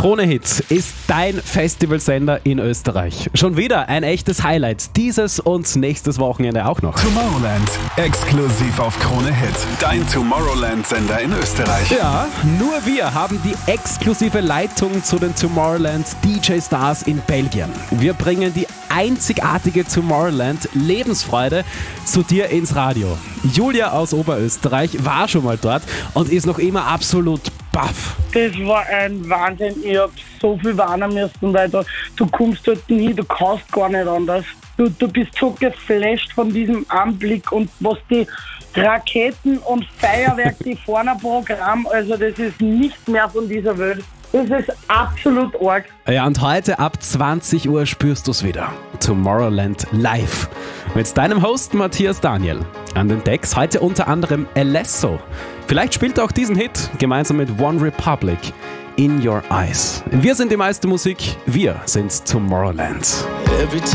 Krone Hit ist dein Festivalsender in Österreich. Schon wieder ein echtes Highlight. Dieses und nächstes Wochenende auch noch. Tomorrowland, exklusiv auf Krone Hit. Dein Tomorrowland-Sender in Österreich. Ja, nur wir haben die exklusive Leitung zu den Tomorrowland DJ-Stars in Belgien. Wir bringen die einzigartige Tomorrowland-Lebensfreude zu dir ins Radio. Julia aus Oberösterreich war schon mal dort und ist noch immer absolut baff. Das war ein Wahnsinn. Ich hab so viel warnen müssen, weil du kommst dort nie, du kannst gar nicht anders. Du bist so geflasht von diesem Anblick und was die Raketen und Feuerwerk, die vorne Programm, also das ist nicht mehr von dieser Welt. Das ist absolut arg. Ja, und heute ab 20 Uhr spürst du's wieder. Tomorrowland live. Mit deinem Host Matthias Daniel. An den Decks heute unter anderem Alesso. Vielleicht spielt er auch diesen Hit gemeinsam mit One Republic. In Your Eyes. Wir sind die meiste Musik, wir sind Tomorrowland.